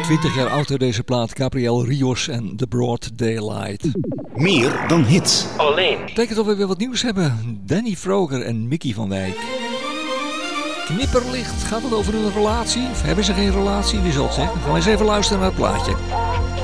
20 jaar oud deze plaat. Gabriel Rios en The Broad Daylight. Meer dan hits. Alleen. Betekent dat we weer wat nieuws hebben. Danny Vroger en Mickey van Wijk. Knipperlicht. Gaat het over een relatie? Of hebben ze geen relatie? Wie zal het zeggen? Gaan we eens even luisteren naar het plaatje.